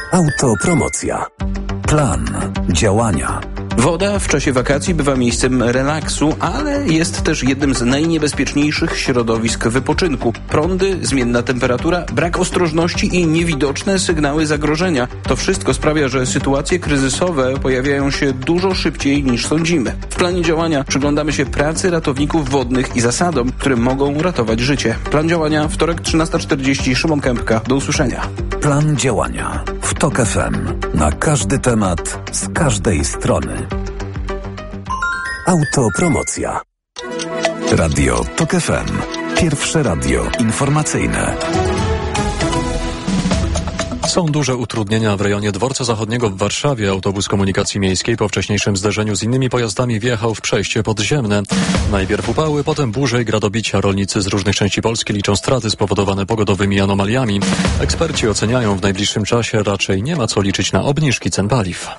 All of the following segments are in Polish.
Autopromocja. Plan działania. Woda w czasie wakacji bywa miejscem relaksu, ale jest też jednym z najniebezpieczniejszych środowisk wypoczynku. Prądy, zmienna temperatura, brak ostrożności i niewidoczne sygnały zagrożenia. To wszystko sprawia, że sytuacje kryzysowe pojawiają się dużo szybciej niż sądzimy. W planie działania przyglądamy się pracy ratowników wodnych i zasadom, które mogą ratować życie. Plan działania, wtorek 13:40, Szymon Kępka. Do usłyszenia. Plan działania w TOK FM. Na każdy temat, z każdej strony. Autopromocja. Radio TOK FM. Pierwsze radio informacyjne. Są duże utrudnienia w rejonie Dworca Zachodniego w Warszawie. Autobus komunikacji miejskiej po wcześniejszym zderzeniu z innymi pojazdami wjechał w przejście podziemne. Najpierw upały, potem burze i gradobicia. Rolnicy z różnych części Polski liczą straty spowodowane pogodowymi anomaliami. Eksperci oceniają, w najbliższym czasie raczej nie ma co liczyć na obniżki cen paliw.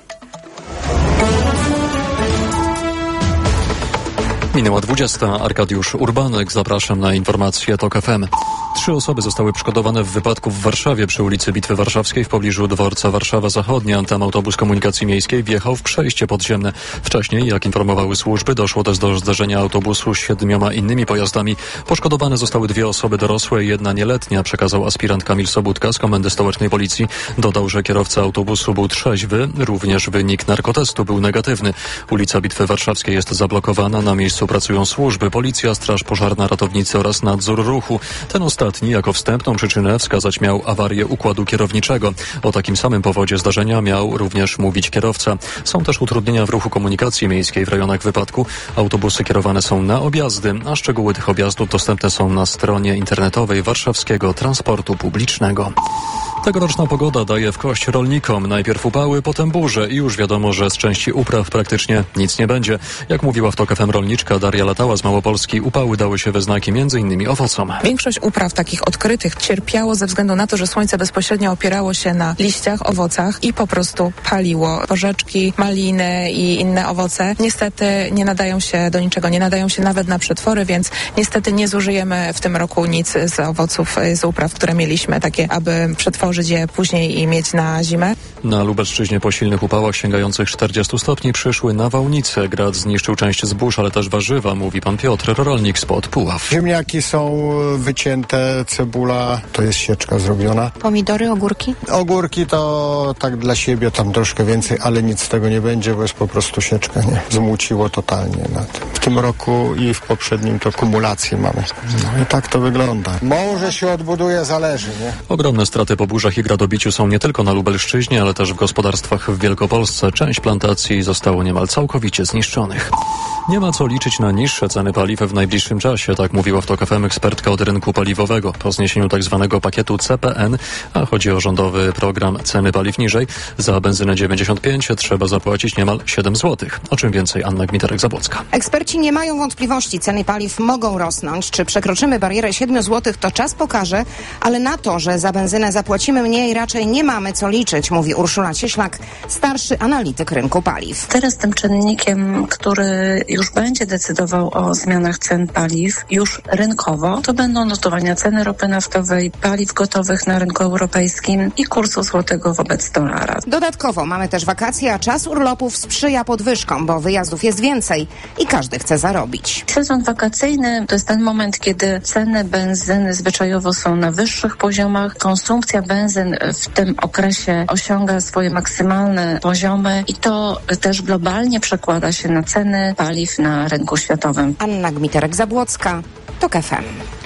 Minęła 20. Arkadiusz Urbanek. Zapraszam na informacje TOK FM. 3 osoby zostały poszkodowane w wypadku w Warszawie przy ulicy Bitwy Warszawskiej w pobliżu dworca Warszawa Zachodnia. Tam autobus komunikacji miejskiej wjechał w przejście podziemne. Wcześniej, jak informowały służby, doszło też do zderzenia autobusu z 7 innymi pojazdami. Poszkodowane zostały 2 osoby dorosłe i 1 nieletnia, przekazał aspirant Kamil Sobudka z Komendy Stołecznej Policji. Dodał, że kierowca autobusu był trzeźwy, również wynik narkotestu był negatywny. Ulica Bitwy Warszawskiej jest zablokowana, na miejscu pracują służby, policja, straż pożarna, ratownicy oraz nadzór ruchu. Ten ostatni jako wstępną przyczynę wskazać miał awarię układu kierowniczego. O takim samym powodzie zdarzenia miał również mówić kierowca. Są też utrudnienia w ruchu komunikacji miejskiej w rejonach wypadku. Autobusy kierowane są na objazdy, a szczegóły tych objazdów dostępne są na stronie internetowej Warszawskiego Transportu Publicznego. Tegoroczna pogoda daje w kość rolnikom. Najpierw upały, potem burze i już wiadomo, że z części upraw praktycznie nic nie będzie. Jak mówiła w TOK FM rolniczka Daria Latała z Małopolski, upały dały się we znaki m.in. owocom. Większość upraw takich odkrytych cierpiało ze względu na to, że słońce bezpośrednio opierało się na liściach, owocach i po prostu paliło. Porzeczki, maliny i inne owoce niestety nie nadają się do niczego, nie nadają się nawet na przetwory, więc niestety nie zużyjemy w tym roku nic z owoców, z upraw, które mieliśmy, takie aby przetworzyć je później i mieć na zimę. Na Lubelszczyźnie po silnych upałach sięgających 40 stopni przyszły nawałnice. Grad zniszczył część zbóż, ale też warzywa, mówi pan Piotr, rolnik spod Puław. Ziemniaki są wycięte, cebula, to jest sieczka zrobiona. Pomidory, ogórki? Ogórki to tak dla siebie, tam troszkę więcej, ale nic z tego nie będzie, bo jest po prostu sieczka, nie? Zmuciło totalnie na tym. W tym roku i w poprzednim to kumulację mamy. No i tak to wygląda. Może się odbuduje, zależy, nie? Ogromne straty po burzach i gradobiciu są nie tylko na Lubelszczyźnie, ale też w gospodarstwach w Wielkopolsce. Część plantacji zostało niemal całkowicie zniszczonych. Nie ma co liczyć na niższe ceny paliw w najbliższym czasie, tak mówiła w TOK FM ekspertka od rynku paliwowego. Po zniesieniu tzw. pakietu CPN, a chodzi o rządowy program ceny paliw niżej, za benzynę 95 trzeba zapłacić niemal 7 zł. O czym więcej Anna Gmiterek-Zabłocka. Eksperci nie mają wątpliwości, ceny paliw mogą rosnąć. Czy przekroczymy barierę 7 zł, to czas pokaże, ale na to, że za benzynę zapłacimy mniej, raczej nie mamy co liczyć, mówi Urszula Cieślak, starszy analityk rynku paliw. Teraz tym czynnikiem, który już będzie decydował o zmianach cen paliw już rynkowo, to będą notowania ceny ropy naftowej, paliw gotowych na rynku europejskim i kursu złotego wobec dolara. Dodatkowo mamy też wakacje, a czas urlopów sprzyja podwyżkom, bo wyjazdów jest więcej i każdy chce zarobić. Sezon wakacyjny to jest ten moment, kiedy ceny benzyny zwyczajowo są na wyższych poziomach. Konsumpcja benzyn w tym okresie osiąga swoje maksymalne poziomy i to też globalnie przekłada się na ceny paliw na rynku światowym. Anna Gmiterek-Zabłocka, TOK FM.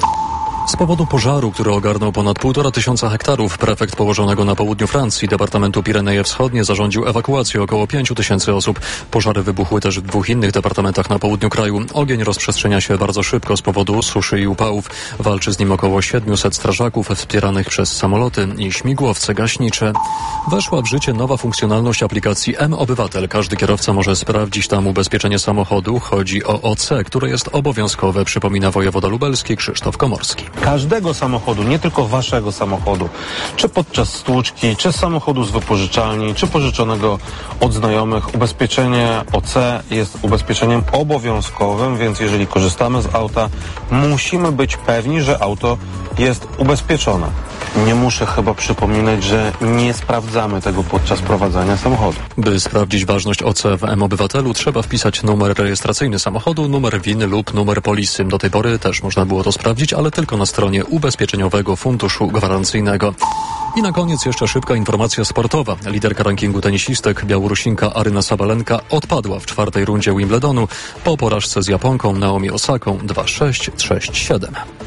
Z powodu pożaru, który ogarnął ponad 1500 hektarów, prefekt położonego na południu Francji, departamentu Pireneje Wschodnie, zarządził ewakuację około 5000 osób. Pożary wybuchły też w 2 innych departamentach na południu kraju. Ogień rozprzestrzenia się bardzo szybko z powodu suszy i upałów. Walczy z nim około 700 strażaków wspieranych przez samoloty i śmigłowce gaśnicze. Weszła w życie nowa funkcjonalność aplikacji M-Obywatel. Każdy kierowca może sprawdzić tam ubezpieczenie samochodu. Chodzi o OC, które jest obowiązkowe, przypomina wojewoda lubelski Krzysztof Komorski. Każdego samochodu, nie tylko waszego samochodu, czy podczas stłuczki, czy samochodu z wypożyczalni, czy pożyczonego od znajomych, ubezpieczenie OC jest ubezpieczeniem obowiązkowym, więc jeżeli korzystamy z auta, musimy być pewni, że auto jest ubezpieczone. Nie muszę chyba przypominać, że nie sprawdzamy tego podczas prowadzenia samochodu. By sprawdzić ważność OC w mObywatelu, trzeba wpisać numer rejestracyjny samochodu, numer VIN lub numer polisy. Do tej pory też można było to sprawdzić, ale tylko na stronie Ubezpieczeniowego Funduszu Gwarancyjnego. I na koniec jeszcze szybka informacja sportowa. Liderka rankingu tenisistek, Białorusinka Aryna Sabalenka, odpadła w czwartej rundzie Wimbledonu po porażce z Japonką Naomi Osaką 2-6, 6-7.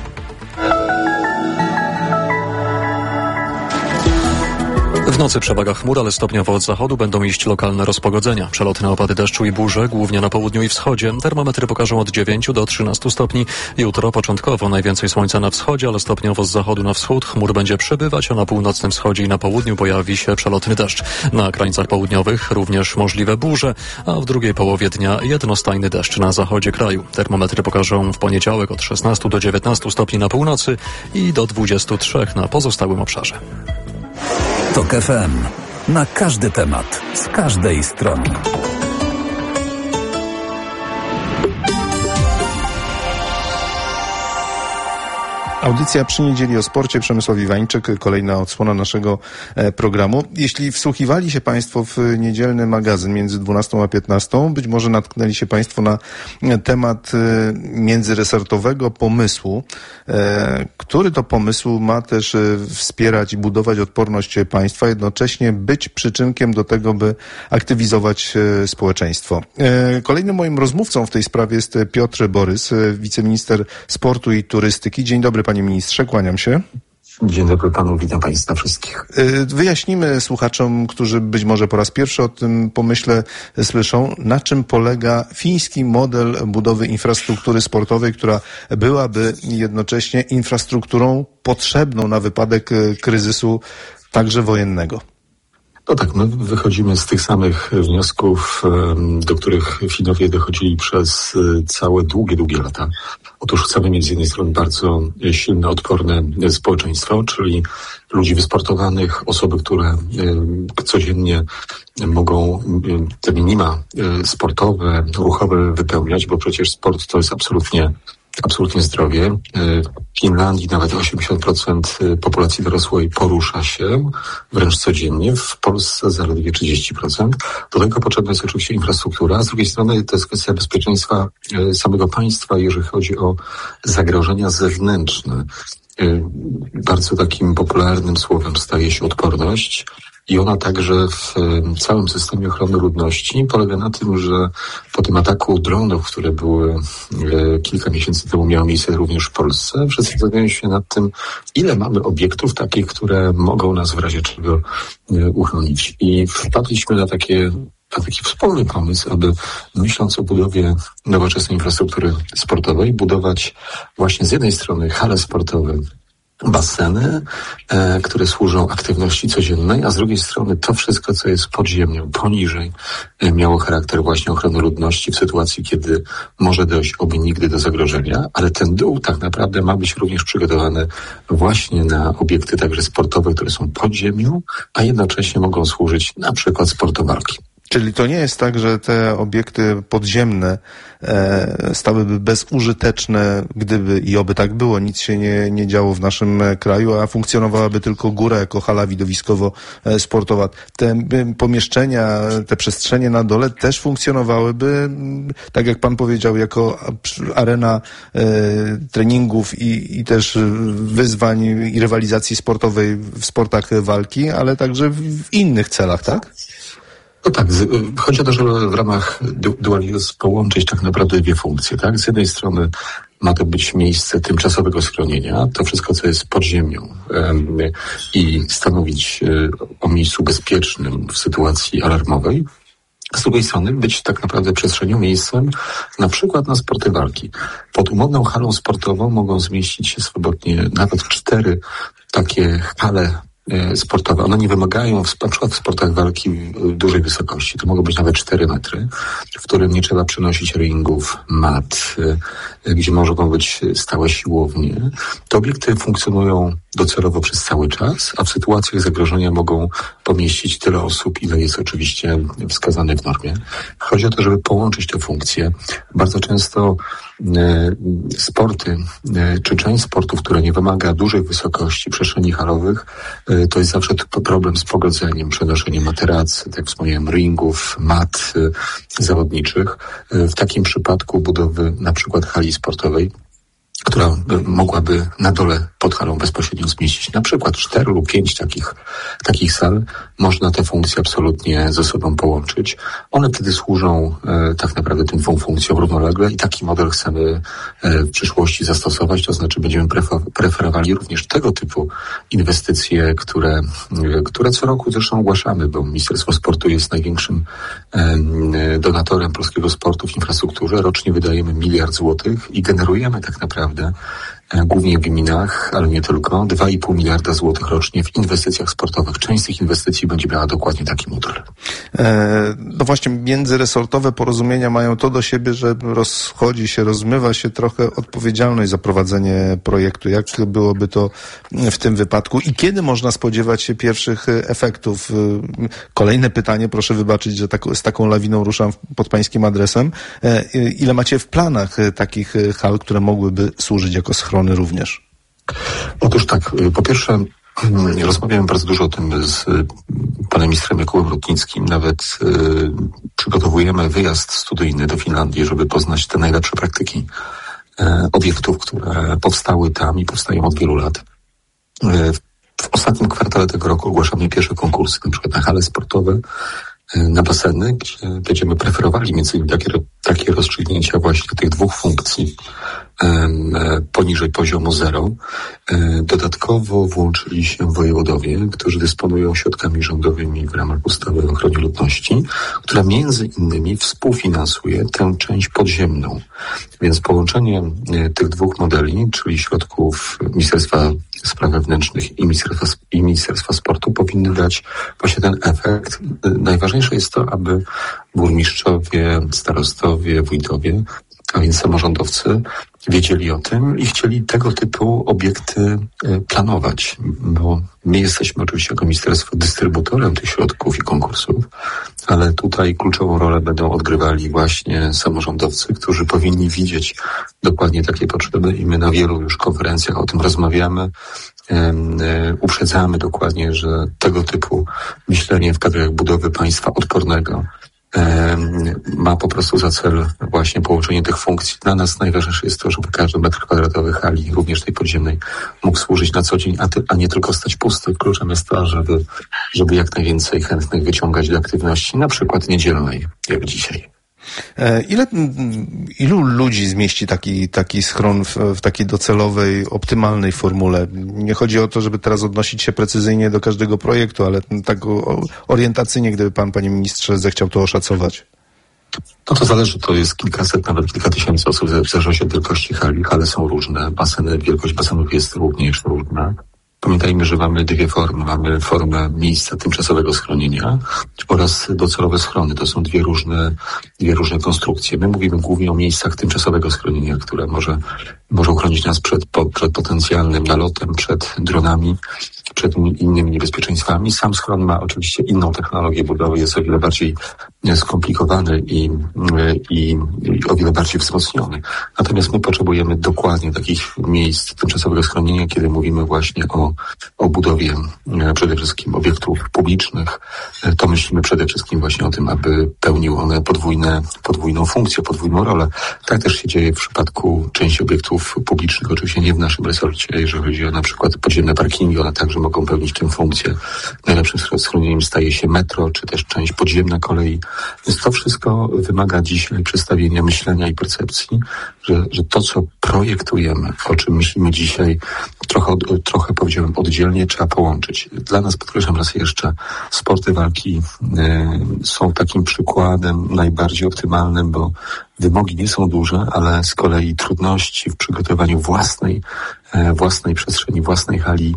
W nocy przewaga chmur, ale stopniowo od zachodu będą iść lokalne rozpogodzenia. Przelotne opady deszczu i burze, głównie na południu i wschodzie. Termometry pokażą od 9 do 13 stopni. Jutro początkowo najwięcej słońca na wschodzie, ale stopniowo z zachodu na wschód chmur będzie przybywać, a na północnym wschodzie i na południu pojawi się przelotny deszcz. Na krańcach południowych również możliwe burze, a w drugiej połowie dnia jednostajny deszcz na zachodzie kraju. Termometry pokażą w poniedziałek od 16 do 19 stopni na północy i do 23 na pozostałym obszarze. TOK FM. Na każdy temat, z każdej strony. Audycja przy niedzieli o sporcie. Przemysław Iwańczyk, kolejna odsłona naszego programu. Jeśli wsłuchiwali się Państwo w niedzielny magazyn między 12 a 15, być może natknęli się Państwo na temat międzyresortowego pomysłu, który to pomysł ma też wspierać i budować odporność państwa, jednocześnie być przyczynkiem do tego, by aktywizować społeczeństwo. Kolejnym moim rozmówcą w tej sprawie jest Piotr Borys, wiceminister sportu i turystyki. Dzień dobry, panie ministrze, kłaniam się. Dzień dobry panu, witam państwa wszystkich. Wyjaśnimy słuchaczom, którzy być może po raz pierwszy o tym pomyśle słyszą, na czym polega fiński model budowy infrastruktury sportowej, która byłaby jednocześnie infrastrukturą potrzebną na wypadek kryzysu, także wojennego. No tak, my wychodzimy z tych samych wniosków, do których Finowie dochodzili przez całe długie lata. Otóż chcemy mieć z jednej strony bardzo silne, odporne społeczeństwo, czyli ludzi wysportowanych, osoby, które codziennie mogą te minima sportowe, ruchowe wypełniać, bo przecież sport to jest absolutnie zdrowie. W Finlandii nawet 80% populacji dorosłej porusza się wręcz codziennie, w Polsce zaledwie 30%. Do tego potrzebna jest oczywiście infrastruktura, a z drugiej strony to jest kwestia bezpieczeństwa samego państwa, jeżeli chodzi o zagrożenia zewnętrzne. Bardzo takim popularnym słowem staje się odporność. I ona także w całym systemie ochrony ludności polega na tym, że po tym ataku dronów, które były kilka miesięcy temu, miało miejsce również w Polsce, wszyscy zastanawiają się nad tym, ile mamy obiektów takich, które mogą nas w razie czego uchronić. I wpadliśmy na taki wspólny pomysł, aby myśląc o budowie nowoczesnej infrastruktury sportowej, budować właśnie z jednej strony hale sportowe, baseny, które służą aktywności codziennej, a z drugiej strony to wszystko, co jest pod ziemią, poniżej, miało charakter właśnie ochrony ludności w sytuacji, kiedy może dojść oby nigdy do zagrożenia, ale ten dół tak naprawdę ma być również przygotowany właśnie na obiekty także sportowe, które są pod ziemią, a jednocześnie mogą służyć na przykład sportu walki. Czyli to nie jest tak, że te obiekty podziemne stałyby bezużyteczne, gdyby i oby tak było, nic się nie działo w naszym kraju, a funkcjonowałaby tylko góra jako hala widowiskowo-sportowa. Te pomieszczenia, te przestrzenie na dole też funkcjonowałyby, tak jak pan powiedział, jako arena treningów i też wyzwań i rywalizacji sportowej w sportach walki, ale także w innych celach, tak? No tak, chodzi o to, żeby w ramach dualizmu połączyć tak naprawdę dwie funkcje, tak? Z jednej strony ma to być miejsce tymczasowego schronienia, to wszystko, co jest pod ziemią i stanowić o miejscu bezpiecznym w sytuacji alarmowej. Z drugiej strony być tak naprawdę przestrzenią, miejscem na przykład na sporty walki. Pod umowną halą sportową mogą zmieścić się swobodnie nawet 4 takie hale sportowe. One nie wymagają, na przykład w sportach walki dużej wysokości. To mogą być nawet 4 metry, w którym nie trzeba przynosić ringów, mat, gdzie mogą być stałe siłownie. Te obiekty funkcjonują docelowo przez cały czas, a w sytuacjach zagrożenia mogą pomieścić tyle osób, ile jest oczywiście wskazane w normie. Chodzi o to, żeby połączyć te funkcje. Bardzo często sporty, czy część sportów, które nie wymaga dużych wysokości przestrzeni halowych, to jest zawsze problem z pogodzeniem, przenoszeniem materacy, tak jak wspomniałem, ringów, mat zawodniczych. W takim przypadku budowy na przykład hali sportowej, która mogłaby na dole pod halą bezpośrednio zmieścić na przykład 4 lub 5 takich sal, można te funkcje absolutnie ze sobą połączyć. One wtedy służą tak naprawdę tym dwóm funkcjom równolegle i taki model chcemy w przyszłości zastosować, to znaczy będziemy preferowali również tego typu inwestycje, które co roku zresztą ogłaszamy, bo Ministerstwo Sportu jest największym donatorem polskiego sportu w infrastrukturze. Rocznie wydajemy 1 miliard złotych i generujemy tak naprawdę głównie w gminach, ale nie tylko, 2,5 miliarda złotych rocznie w inwestycjach sportowych. Część z tych inwestycji będzie miała dokładnie taki model. No właśnie, międzyresortowe porozumienia mają to do siebie, że rozmywa się trochę odpowiedzialność za prowadzenie projektu. Jak byłoby to w tym wypadku i kiedy można spodziewać się pierwszych efektów? Kolejne pytanie, proszę wybaczyć, że z taką lawiną ruszam pod pańskim adresem. Ile macie w planach takich hal, które mogłyby służyć jako schrony również? Otóż tak, po pierwsze rozmawiałem bardzo dużo o tym z panem ministrem Jakubem Rutnickim. Nawet przygotowujemy wyjazd studyjny do Finlandii, żeby poznać te najlepsze praktyki obiektów, które powstały tam i powstają od wielu lat. W ostatnim kwartale tego roku ogłaszamy pierwsze konkursy, na przykład na hale sportowe, na baseny, gdzie będziemy preferowali między innymi takie rozstrzygnięcia właśnie tych dwóch funkcji poniżej poziomu 0. Dodatkowo włączyli się wojewodowie, którzy dysponują środkami rządowymi w ramach ustawy o ochronie ludności, która między innymi współfinansuje tę część podziemną. Więc połączenie tych dwóch modeli, czyli środków Ministerstwa Spraw Wewnętrznych i Ministerstwa Sportu, powinny dać właśnie ten efekt. Najważniejsze jest to, aby burmistrzowie, starostowie, wójtowie, a więc samorządowcy wiedzieli o tym i chcieli tego typu obiekty planować, bo my jesteśmy oczywiście jako ministerstwo dystrybutorem tych środków i konkursów, ale tutaj kluczową rolę będą odgrywali właśnie samorządowcy, którzy powinni widzieć dokładnie takie potrzeby i my na wielu już konferencjach o tym rozmawiamy. Uprzedzamy dokładnie, że tego typu myślenie w kadrach budowy państwa odpornego ma po prostu za cel właśnie połączenie tych funkcji. Dla nas najważniejsze jest to, żeby każdy metr kwadratowy hali, również tej podziemnej, mógł służyć na co dzień, a nie tylko stać pusty. Kluczem jest to, żeby jak najwięcej chętnych wyciągać do aktywności, na przykład niedzielnej, jak dzisiaj. Ilu ludzi zmieści taki schron w takiej docelowej, optymalnej formule? Nie chodzi o to, żeby teraz odnosić się precyzyjnie do każdego projektu, ale tak orientacyjnie, gdyby pan, panie ministrze, zechciał to oszacować. No to zależy, to jest kilkaset, nawet kilka tysięcy osób, w zależności od wielkości hali. Hale są różne, wielkość basenów jest również różna. Pamiętajmy, że mamy dwie formy. Mamy formę miejsca tymczasowego schronienia oraz docelowe schrony. To są dwie różne konstrukcje. My mówimy głównie o miejscach tymczasowego schronienia, które może uchronić nas przed potencjalnym nalotem, przed dronami, przed innymi niebezpieczeństwami. Sam schron ma oczywiście inną technologię budowy, jest o wiele bardziej skomplikowany i o wiele bardziej wzmocniony. Natomiast my potrzebujemy dokładnie takich miejsc tymczasowego schronienia, kiedy mówimy właśnie o budowie przede wszystkim obiektów publicznych. To myślimy przede wszystkim właśnie o tym, aby pełniły one podwójną funkcję, podwójną rolę. Tak też się dzieje w przypadku części obiektów publicznych, oczywiście nie w naszym resorcie, jeżeli chodzi o na przykład podziemne parkingi, one także mogą pełnić tę funkcję. Najlepszym schronieniem staje się metro, czy też część podziemna kolei. Więc to wszystko wymaga dzisiaj przedstawienia myślenia i percepcji, że to, co projektujemy, o czym myślimy dzisiaj, trochę powiedziałem oddzielnie, trzeba połączyć. Dla nas, podkreślam raz jeszcze, sporty walki są takim przykładem najbardziej optymalnym, bo wymogi nie są duże, ale z kolei trudności w przygotowaniu własnej przestrzeni, własnej hali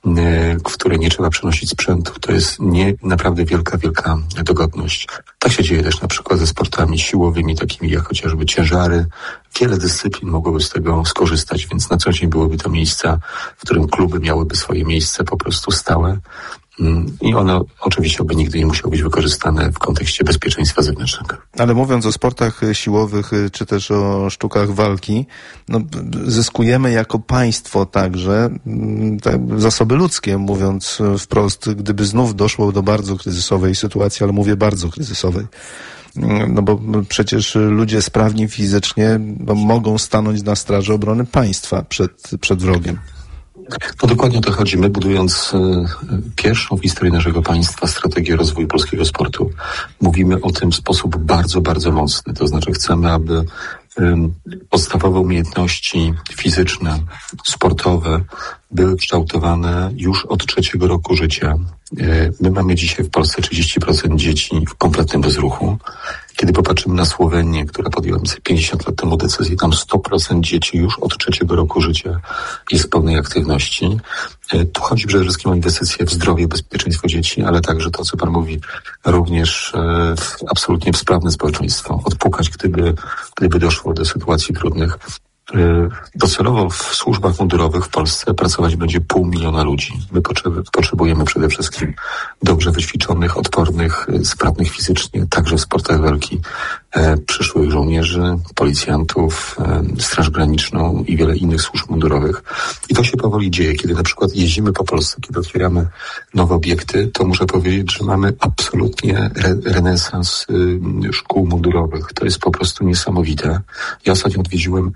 w której nie trzeba przenosić sprzętu. To jest naprawdę wielka dogodność. Tak się dzieje też na przykład ze sportami siłowymi, takimi jak chociażby ciężary. Wiele dyscyplin mogłoby z tego skorzystać, więc na co dzień byłoby to miejsca, w którym kluby miałyby swoje miejsce po prostu stałe. I ono oczywiście by nigdy nie musiało być wykorzystane w kontekście bezpieczeństwa zewnętrznego. Ale mówiąc o sportach siłowych, czy też o sztukach walki, zyskujemy jako państwo także zasoby ludzkie, mówiąc wprost, gdyby znów doszło do bardzo kryzysowej sytuacji, ale mówię bardzo kryzysowej. No bo przecież ludzie sprawni fizycznie mogą stanąć na straży obrony państwa przed wrogiem. No dokładnie o to chodzi. My budując pierwszą w historii naszego państwa strategię rozwoju polskiego sportu, mówimy o tym w sposób bardzo, bardzo mocny. To znaczy chcemy, aby podstawowe umiejętności fizyczne, sportowe były kształtowane już od 3 roku życia. My mamy dzisiaj w Polsce 30% dzieci w kompletnym bezruchu. Kiedy popatrzymy na Słowenię, która podjęła 50 lat temu decyzję, tam 100% dzieci już od 3 roku życia jest w pełnej aktywności. Tu chodzi przede wszystkim o inwestycje w zdrowie, bezpieczeństwo dzieci, ale także to, co Pan mówi, również absolutnie w sprawne społeczeństwo. Odpukać, gdyby doszło do sytuacji trudnych. Docelowo w służbach mundurowych w Polsce pracować będzie 500 000 ludzi. My potrzebujemy przede wszystkim dobrze wyćwiczonych, odpornych, sprawnych fizycznie, także w sportach walki, przyszłych żołnierzy, policjantów, Straż Graniczną i wiele innych służb mundurowych. I to się powoli dzieje. Kiedy na przykład jeździmy po Polsce, kiedy otwieramy nowe obiekty, to muszę powiedzieć, że mamy absolutnie renesans szkół mundurowych. To jest po prostu niesamowite. Ja ostatnio odwiedziłem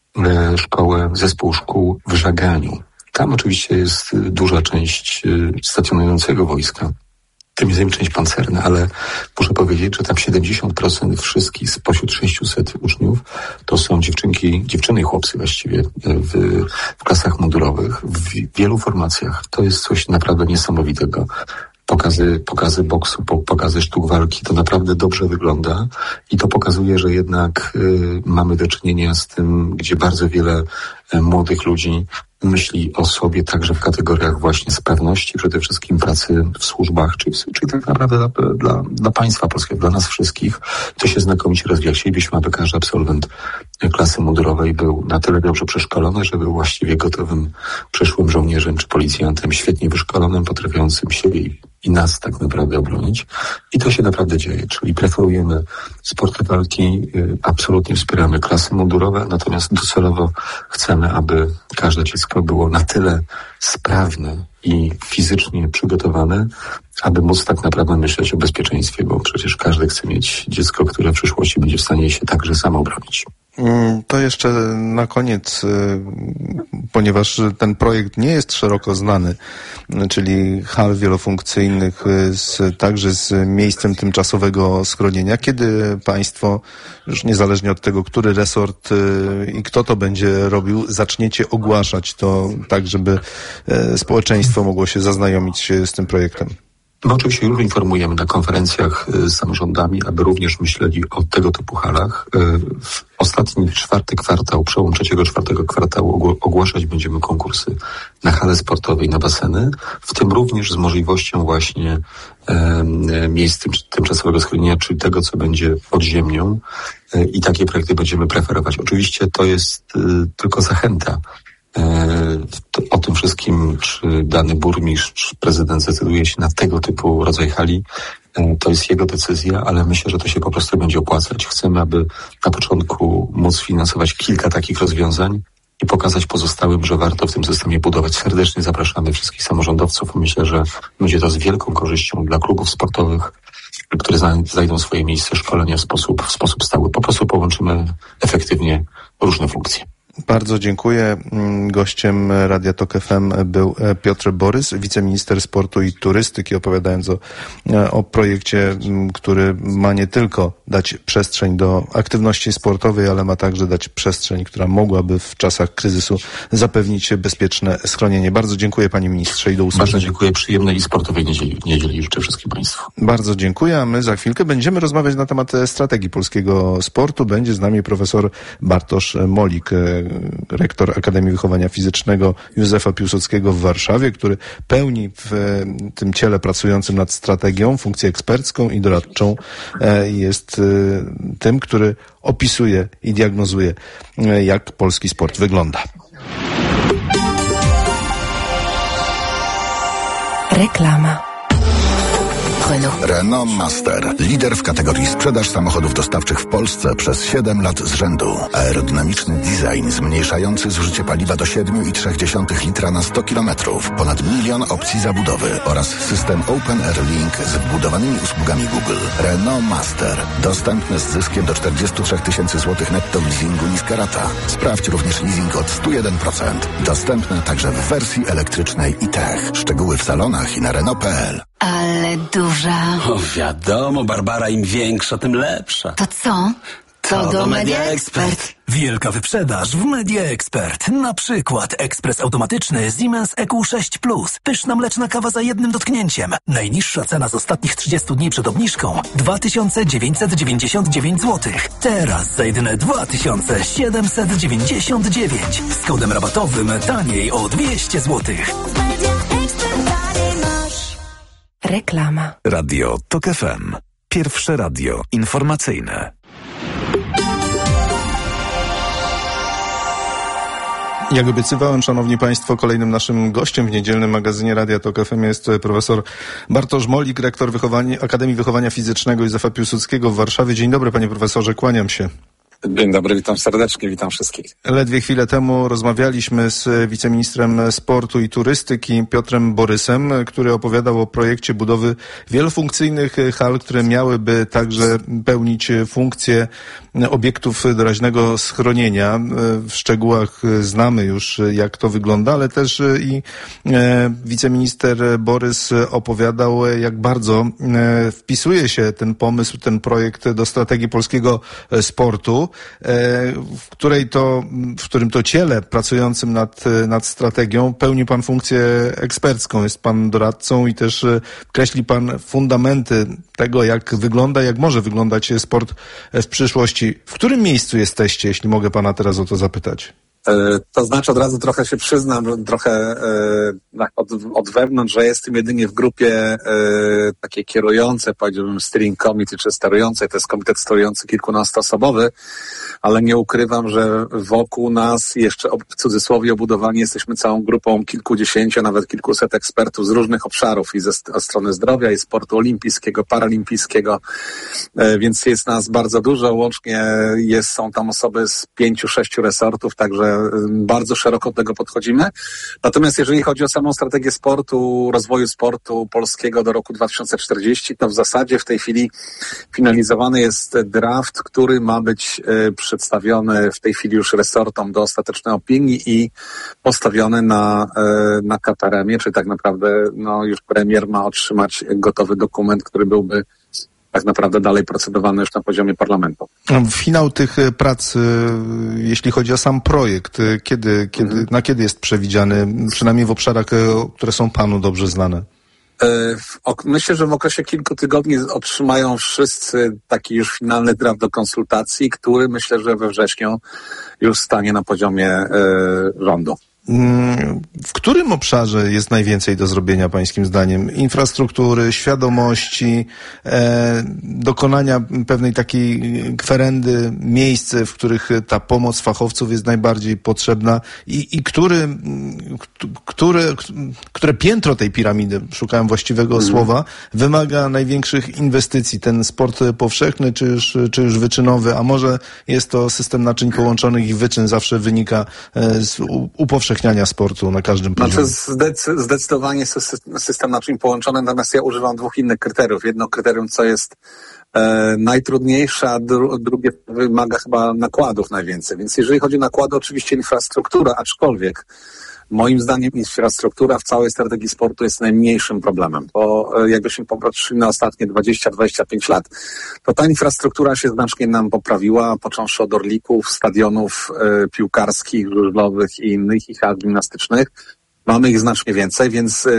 zespół szkół w Żaganiu. Tam oczywiście jest duża część stacjonującego wojska, tym jest część pancerna, ale muszę powiedzieć, że tam 70% wszystkich spośród 600 uczniów to są dziewczyny i chłopcy właściwie w klasach mundurowych, w wielu formacjach. To jest coś naprawdę niesamowitego. Pokazy boksu, pokazy sztuk walki, to naprawdę dobrze wygląda i to pokazuje, że jednak mamy do czynienia z tym, gdzie bardzo wiele młodych ludzi myśli o sobie także w kategoriach właśnie sprawności, przede wszystkim pracy w służbach, czyli tak naprawdę dla państwa polskiego, dla nas wszystkich. To się znakomicie rozwija. Chcielibyśmy, aby każdy absolwent klasy mundurowej był na tyle dobrze przeszkolony, że był właściwie gotowym przyszłym żołnierzem czy policjantem, świetnie wyszkolonym, potrafiącym siebie i nas tak naprawdę obronić. I to się naprawdę dzieje, czyli preferujemy sporty walki, absolutnie wspieramy klasy mundurowe, natomiast docelowo chcemy, aby każde dziecko było na tyle sprawne i fizycznie przygotowane, aby móc tak naprawdę myśleć o bezpieczeństwie, bo przecież każdy chce mieć dziecko, które w przyszłości będzie w stanie się także samo obronić. To jeszcze na koniec, ponieważ ten projekt nie jest szeroko znany, czyli hal wielofunkcyjnych także z miejscem tymczasowego schronienia. Kiedy państwo, już niezależnie od tego, który resort i kto to będzie robił, zaczniecie ogłaszać to tak, żeby społeczeństwo mogło się zaznajomić z tym projektem? My oczywiście już informujemy na konferencjach z samorządami, aby również myśleli o tego typu halach. W ostatni 4 kwartał, przełom 3-4 kwartału ogłaszać będziemy konkursy na hale sportowe i na baseny, w tym również z możliwością właśnie miejsc tymczasowego schronienia, czyli tego, co będzie pod ziemią i takie projekty będziemy preferować. Oczywiście to jest tylko zachęta. O tym wszystkim, czy dany burmistrz, czy prezydent zdecyduje się na tego typu rodzaj hali, to jest jego decyzja, ale myślę, że to się po prostu będzie opłacać. Chcemy, aby na początku móc finansować kilka takich rozwiązań i pokazać pozostałym, że warto w tym systemie budować. Serdecznie zapraszamy wszystkich samorządowców. Myślę, że będzie to z wielką korzyścią dla klubów sportowych, które znajdą swoje miejsce szkolenia w sposób stały. Po prostu połączymy efektywnie różne funkcje. Bardzo dziękuję. Gościem Radia Tok FM był Piotr Borys, wiceminister sportu i turystyki, opowiadając o projekcie, który ma nie tylko dać przestrzeń do aktywności sportowej, ale ma także dać przestrzeń, która mogłaby w czasach kryzysu zapewnić bezpieczne schronienie. Bardzo dziękuję, panie ministrze, i do usłyszenia. Bardzo dziękuję. Przyjemnej i sportowej niedzieli życzę wszystkim państwu. Bardzo dziękuję, a my za chwilkę będziemy rozmawiać na temat strategii polskiego sportu. Będzie z nami profesor Bartosz Molik, rektor Akademii Wychowania Fizycznego Józefa Piłsudskiego w Warszawie, który pełni w tym ciele pracującym nad strategią funkcję ekspercką i doradczą. Jest tym, który opisuje i diagnozuje, jak polski sport wygląda. Reklama. Renault Master. Lider w kategorii sprzedaż samochodów dostawczych w Polsce przez 7 lat z rzędu. Aerodynamiczny design zmniejszający zużycie paliwa do 7,3 litra na 100 km. Ponad 1 milion opcji zabudowy oraz system Open Air Link z wbudowanymi usługami Google. Renault Master. Dostępny z zyskiem do 43 000 złotych netto w leasingu niska rata. Sprawdź również leasing od 101%. Dostępny także w wersji elektrycznej i tech. Szczegóły w salonach i na Renault.pl. Ale duża. O, wiadomo, Barbara, im większa, tym lepsza. To co? To do Media Expert. Wielka wyprzedaż w Media Expert. Na przykład ekspres automatyczny Siemens EQ6 Plus. Pyszna mleczna kawa za jednym dotknięciem. Najniższa cena z ostatnich 30 dni przed obniżką 2999 zł. Teraz za jedyne 2799. Z kodem rabatowym taniej o 200 zł. Reklama. Radio TOK FM. Pierwsze radio informacyjne. Jak obiecywałem, szanowni państwo, kolejnym naszym gościem w niedzielnym magazynie Radia TOK FM jest profesor Bartosz Molik, rektor Akademii Wychowania Fizycznego Józefa Piłsudskiego w Warszawie. Dzień dobry, panie profesorze, kłaniam się. Dzień dobry, witam serdecznie, witam wszystkich. Ledwie chwilę temu rozmawialiśmy z wiceministrem sportu i turystyki Piotrem Borysem, który opowiadał o projekcie budowy wielofunkcyjnych hal, które miałyby także pełnić funkcję obiektów doraźnego schronienia. W szczegółach znamy już, jak to wygląda, ale też i wiceminister Borys opowiadał, jak bardzo wpisuje się ten pomysł, ten projekt do strategii polskiego sportu, w którym to ciele pracującym nad strategią pełni pan funkcję ekspercką. Jest pan doradcą i też kreśli pan fundamenty tego, jak wygląda, jak może wyglądać sport w przyszłości. W którym miejscu jesteście, jeśli mogę pana teraz o to zapytać? To znaczy od razu trochę się przyznam, trochę od wewnątrz, że jestem jedynie w grupie takiej kierującej, powiedziałbym steering committee, czy sterującej, to jest komitet sterujący kilkunastoosobowy, ale nie ukrywam, że wokół nas jeszcze w cudzysłowie obudowani jesteśmy całą grupą kilkudziesięciu, nawet kilkuset ekspertów z różnych obszarów i ze strony zdrowia i sportu olimpijskiego, paralimpijskiego, więc jest nas bardzo dużo, łącznie są tam osoby z 5-6 resortów, także bardzo szeroko do tego podchodzimy. Natomiast jeżeli chodzi o samą strategię sportu, rozwoju sportu polskiego do roku 2040, to w zasadzie w tej chwili finalizowany jest draft, który ma być przedstawiony w tej chwili już resortom do ostatecznej opinii i postawiony na KPRM-ie, czyli tak naprawdę już premier ma otrzymać gotowy dokument, który byłby tak naprawdę dalej procedowany już na poziomie parlamentu. Finał tych prac, jeśli chodzi o sam projekt, na kiedy jest przewidziany, przynajmniej w obszarach, które są panu dobrze znane? Myślę, że w okresie kilku tygodni otrzymają wszyscy taki już finalny draft do konsultacji, który myślę, że we wrześniu już stanie na poziomie rządu. W którym obszarze jest najwięcej do zrobienia pańskim zdaniem? Infrastruktury, świadomości, dokonania pewnej takiej kwerendy, miejsc, w których ta pomoc fachowców jest najbardziej potrzebna i które piętro tej piramidy, szukałem właściwego słowa, wymaga największych inwestycji? Ten sport powszechny czy już wyczynowy, a może jest to system naczyń połączonych i wyczyn zawsze wynika z upowszechniania sportu na każdym poziomie? Zdecydowanie system naczyń połączony, natomiast ja używam dwóch innych kryteriów. Jedno kryterium, co jest najtrudniejsze, a drugie wymaga chyba nakładów najwięcej. Więc jeżeli chodzi o nakłady, oczywiście infrastruktura, aczkolwiek moim zdaniem infrastruktura w całej strategii sportu jest najmniejszym problemem, bo jakbyśmy popatrzyli na ostatnie 20-25 lat, to ta infrastruktura się znacznie nam poprawiła, począwszy od orlików, stadionów piłkarskich, żużlowych i innych, i hal gimnastycznych. Mamy ich znacznie więcej, więc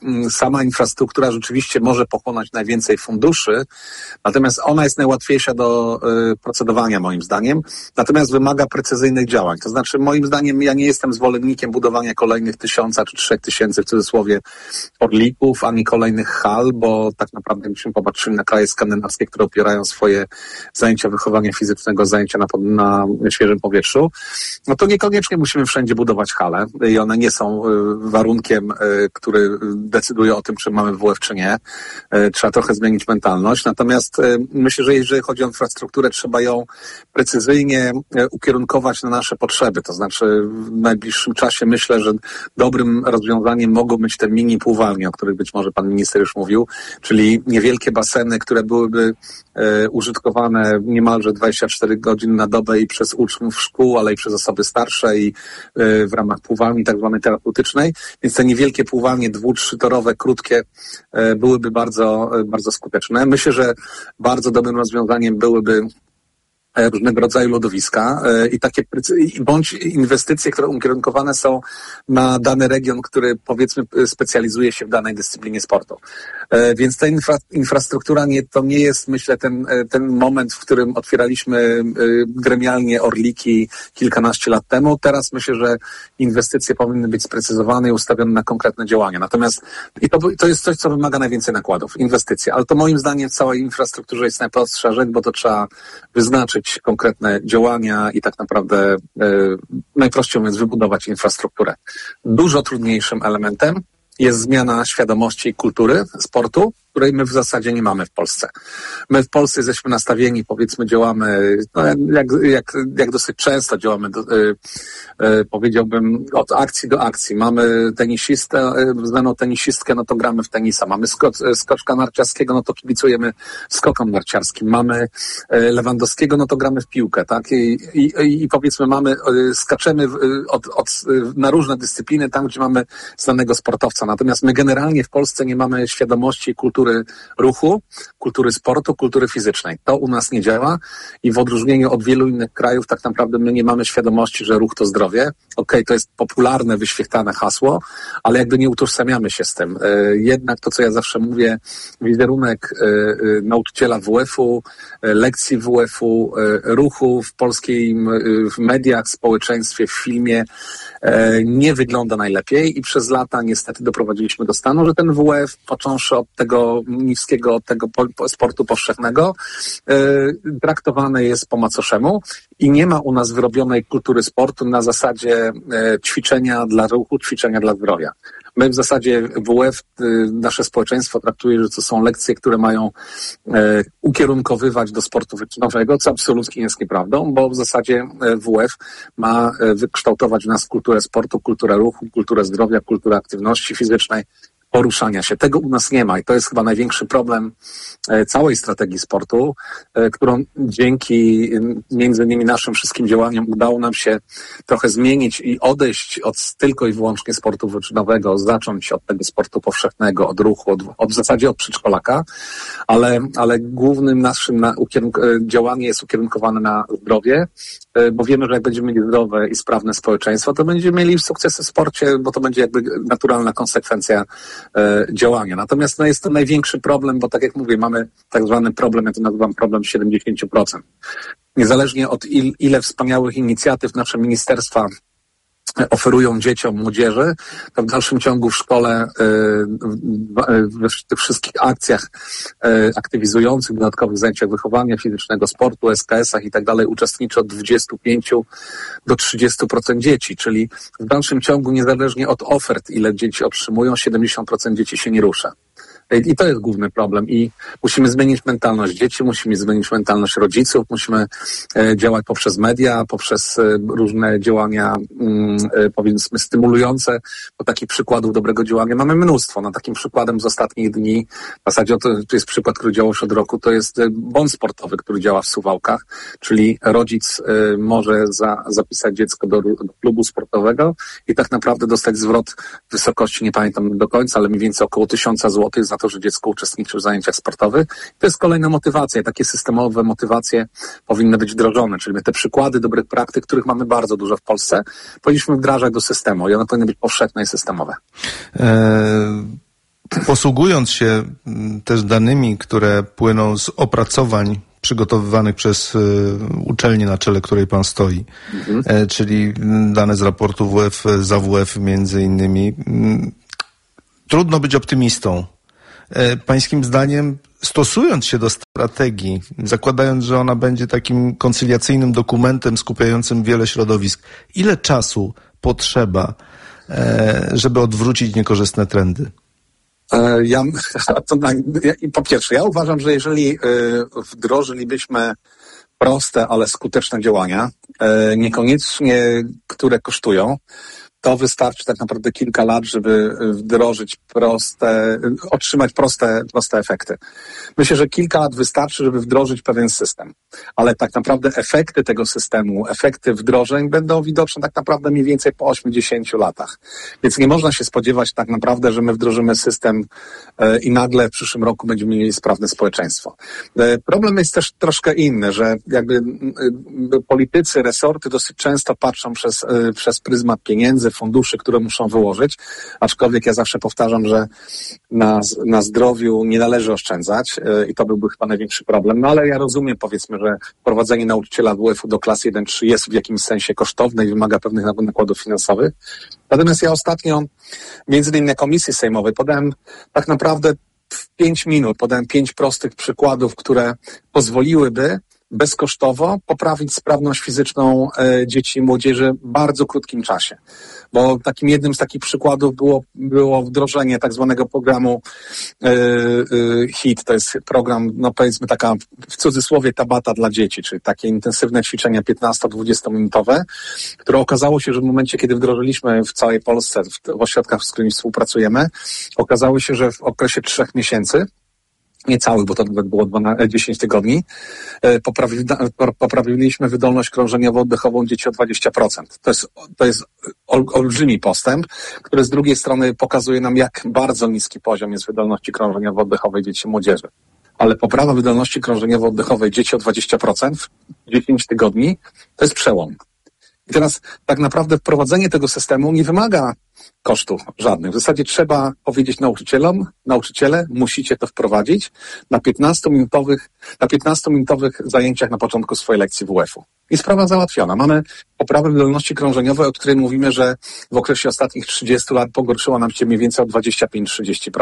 sama infrastruktura rzeczywiście może pochłonąć najwięcej funduszy, natomiast ona jest najłatwiejsza do procedowania moim zdaniem, natomiast wymaga precyzyjnych działań. To znaczy moim zdaniem ja nie jestem zwolennikiem budowania kolejnych 1000 czy 3000 w cudzysłowie orlików, ani kolejnych hal, bo tak naprawdę byśmy popatrzyli na kraje skandynawskie, które opierają swoje zajęcia wychowania fizycznego, zajęcia na świeżym powietrzu, no to niekoniecznie musimy wszędzie budować hale i one nie są warunkiem, który decyduje o tym, czy mamy WF, czy nie. Trzeba trochę zmienić mentalność. Natomiast myślę, że jeżeli chodzi o infrastrukturę, trzeba ją precyzyjnie ukierunkować na nasze potrzeby. To znaczy w najbliższym czasie myślę, że dobrym rozwiązaniem mogą być te mini pływalnie, o których być może pan minister już mówił, czyli niewielkie baseny, które byłyby użytkowane niemalże 24 godziny na dobę i przez uczniów szkół, ale i przez osoby starsze i w ramach pływalni tak zwanej terapeutycznej. Więc te niewielkie pływalnie 2-3-torowe, krótkie byłyby bardzo, bardzo skuteczne. Myślę, że bardzo dobrym rozwiązaniem byłyby różnego rodzaju lodowiska i takie bądź inwestycje, które ukierunkowane są na dany region, który powiedzmy specjalizuje się w danej dyscyplinie sportu. Więc ta infrastruktura to nie jest, myślę, ten moment, w którym otwieraliśmy gremialnie orliki kilkanaście lat temu. Teraz myślę, że inwestycje powinny być sprecyzowane i ustawione na konkretne działania. Natomiast to jest coś, co wymaga najwięcej nakładów, inwestycje. Ale to moim zdaniem w całej infrastrukturze jest najprostsza rzecz, bo to trzeba wyznaczyć konkretne działania i tak naprawdę najprościej mówiąc wybudować infrastrukturę. Dużo trudniejszym elementem jest zmiana świadomości i kultury sportu, której my w zasadzie nie mamy w Polsce. My w Polsce jesteśmy nastawieni, powiedzmy, działamy, no jak dosyć często działamy, powiedziałbym, od akcji do akcji. Mamy znaną tenisistkę, no to gramy w tenisa. Mamy skoczka narciarskiego, no to kibicujemy skokom narciarskim. Mamy Lewandowskiego, no to gramy w piłkę, tak? I powiedzmy skaczemy na różne dyscypliny tam, gdzie mamy znanego sportowca. Natomiast my generalnie w Polsce nie mamy świadomości i kultury ruchu, kultury sportu, kultury fizycznej. To u nas nie działa i w odróżnieniu od wielu innych krajów tak naprawdę my nie mamy świadomości, że ruch to zdrowie. Okej, to jest popularne, wyświetlane hasło, ale jakby nie utożsamiamy się z tym. Jednak to, co ja zawsze mówię, wizerunek nauczyciela WF-u, lekcji WF-u, ruchu w w mediach, w społeczeństwie, w filmie nie wygląda najlepiej i przez lata niestety doprowadziliśmy do stanu, że ten WF, począwszy od tego niskiego, od tego sportu powszechnego, traktowany jest po macoszemu i nie ma u nas wyrobionej kultury sportu na zasadzie ćwiczenia dla ruchu, ćwiczenia dla zdrowia. My w zasadzie WF, nasze społeczeństwo traktuje, że to są lekcje, które mają ukierunkowywać do sportu wyczynowego, co absolutnie jest nieprawdą, bo w zasadzie WF ma wykształtować w nas kulturę sportu, kulturę ruchu, kulturę zdrowia, kulturę aktywności fizycznej, poruszania się. Tego u nas nie ma i to jest chyba największy problem całej strategii sportu, którą dzięki między innymi naszym wszystkim działaniom udało nam się trochę zmienić i odejść od tylko i wyłącznie sportu wyczynowego, zacząć od tego sportu powszechnego, od ruchu, w zasadzie od przedszkolaka, ale głównym naszym działanie jest ukierunkowane na zdrowie, bo wiemy, że jak będziemy mieli zdrowe i sprawne społeczeństwo, to będziemy mieli sukcesy w sporcie, bo to będzie jakby naturalna konsekwencja działania. Natomiast jest to największy problem, bo tak jak mówię, mamy tak zwany problem, ja to nazywam problem 70%. Niezależnie od ile wspaniałych inicjatyw nasze ministerstwa oferują dzieciom, młodzieży, to w dalszym ciągu w szkole, w tych wszystkich akcjach aktywizujących, dodatkowych zajęciach wychowania fizycznego, sportu, SKS-ach i tak dalej uczestniczy od 25 do 30% dzieci, czyli w dalszym ciągu niezależnie od ofert, ile dzieci otrzymują, 70% dzieci się nie rusza. I to jest główny problem i musimy zmienić mentalność dzieci, musimy zmienić mentalność rodziców, musimy działać poprzez media, poprzez różne działania, powiedzmy, stymulujące, bo takich przykładów dobrego działania mamy mnóstwo. No, takim przykładem z ostatnich dni, w zasadzie to jest przykład, który działał już od roku, to jest bon sportowy, który działa w Suwałkach, czyli rodzic może zapisać dziecko do klubu sportowego i tak naprawdę dostać zwrot w wysokości, nie pamiętam do końca, ale mniej więcej około 1000 zł za to, że dziecko uczestniczy w zajęciach sportowych. To jest kolejna motywacja i takie systemowe motywacje powinny być wdrożone, czyli my te przykłady dobrych praktyk, których mamy bardzo dużo w Polsce, powinniśmy wdrażać do systemu i one powinny być powszechne i systemowe. posługując się też danymi, które płyną z opracowań przygotowywanych przez uczelnię, na czele której pan stoi, czyli dane z raportu WF, z AWF między innymi, trudno być optymistą. Pańskim zdaniem, stosując się do strategii, zakładając, że ona będzie takim koncyliacyjnym dokumentem skupiającym wiele środowisk, ile czasu potrzeba, żeby odwrócić niekorzystne trendy? Po pierwsze, ja uważam, że jeżeli wdrożylibyśmy proste, ale skuteczne działania, niekoniecznie które kosztują, to wystarczy tak naprawdę kilka lat, żeby wdrożyć otrzymać proste efekty. Myślę, że kilka lat wystarczy, żeby wdrożyć pewien system. Ale tak naprawdę efekty tego systemu, efekty wdrożeń będą widoczne tak naprawdę mniej więcej po 8-10 latach. Więc nie można się spodziewać tak naprawdę, że my wdrożymy system i nagle w przyszłym roku będziemy mieli sprawne społeczeństwo. Problem jest też troszkę inny, że jakby politycy, resorty dosyć często patrzą przez pryzmat pieniędzy, funduszy, które muszą wyłożyć, aczkolwiek ja zawsze powtarzam, że na zdrowiu nie należy oszczędzać i to byłby chyba największy problem, no ale ja rozumiem, powiedzmy, że wprowadzenie nauczyciela WF-u do klasy 1-3 jest w jakimś sensie kosztowne i wymaga pewnych nakładów finansowych. Natomiast ja ostatnio, między innymi na komisji sejmowej, podałem tak naprawdę w 5 minut, podałem 5 prostych przykładów, które pozwoliłyby bezkosztowo poprawić sprawność fizyczną dzieci i młodzieży w bardzo krótkim czasie. Bo jednym z takich przykładów było wdrożenie tak zwanego programu HIT. To jest program, no powiedzmy taka w cudzysłowie Tabata dla dzieci, czyli takie intensywne ćwiczenia 15-20 minutowe, które okazało się, że w momencie, kiedy wdrożyliśmy w całej Polsce, w ośrodkach, z którymi współpracujemy, okazało się, że w okresie 3 miesięcy, nie całych, bo to było 10 tygodni, poprawiliśmy wydolność krążeniowo-oddechową dzieci o 20%. To jest olbrzymi postęp, który z drugiej strony pokazuje nam, jak bardzo niski poziom jest wydolności krążeniowo-oddechowej dzieci i młodzieży. Ale poprawa wydolności krążeniowo-oddechowej dzieci o 20% w 10 tygodni to jest przełom. I teraz tak naprawdę wprowadzenie tego systemu nie wymaga kosztów żadnych. W zasadzie trzeba powiedzieć nauczyciele, musicie to wprowadzić na 15-minutowych zajęciach na początku swojej lekcji WF-u. I sprawa załatwiona. Mamy poprawę wydolności krążeniowej, o której mówimy, że w okresie ostatnich 30 lat pogorszyła nam się mniej więcej o 25-30%.